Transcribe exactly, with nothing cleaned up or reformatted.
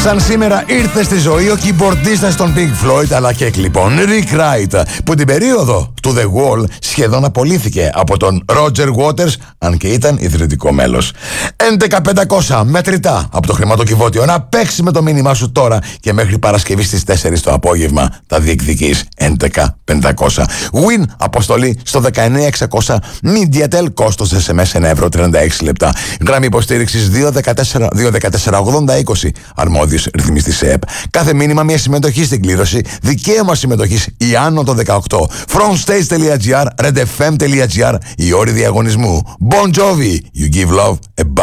Σαν σήμερα ήρθε στη ζωή ο κιμπορντίστας των Pink Floyd αλλά και κλιπών Rick Wright, που την περίοδο του The Wall σχεδόν απολύθηκε από τον Roger Waters, αν και ήταν ιδρυτικό μέλος. έντεκα χιλιάδες πεντακόσια μετρητά από το χρηματοκιβώτιο. Να παίξει με το μήνυμά σου τώρα και μέχρι Παρασκευή στις τέσσερις το απόγευμα τα διεκδικείς. έντεκα χιλιάδες πεντακόσια. Win αποστολή στο δεκαεννιά εξακόσια. Mediatel, κόστος ες εμ ες ένα ευρώ τριάντα έξι λεπτά. Γραμμή υποστήριξης δύο δεκατέσσερα ογδόντα είκοσι. Αρμόδιος ρυθμιστής ΕΕΠ. Κάθε μήνυμα μια συμμετοχή στην κλήρωση. Δικαίωμα συμμετοχής ή άνω το δεκαοκτώ. fronstage.gr, redfm.gr. Οι όροι διαγωνισμού. Bon Jovi, you give love a